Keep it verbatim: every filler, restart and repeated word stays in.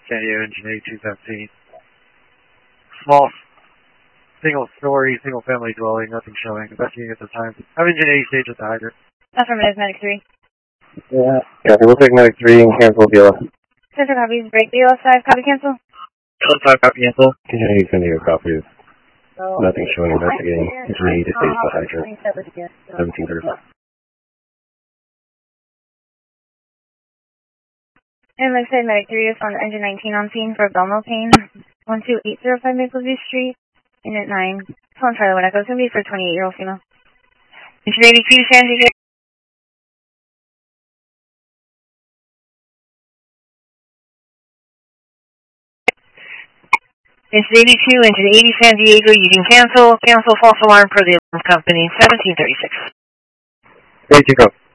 San Diego Engine eighty-two seventeen. Small, single-story, single-family dwelling, nothing showing. Investigating at the time. I'm Engine eighty stage at the hydrant. Affirmative, Medic three. Yeah, copy. We'll take Medic three and cancel B L S. Center copies, break B L S five, copy cancel. B L S five, copy cancel. Continue sending you copies. Nothing showing. Investigating. Engine eighty stage at the hydrant. seventeen thirty-five. And like I said, Medic three is on engine nineteen on scene for abdominal pain. one two eight zero five Maple View Street. Unit nine. Phone Charlie, when I go to me for twenty-eight-year-old female. Engine eighty-two, San Diego. Engine eighty-two, engine eighty San Diego, you can cancel. Cancel false alarm per the alarm company, seventeen thirty-six. Ready to go.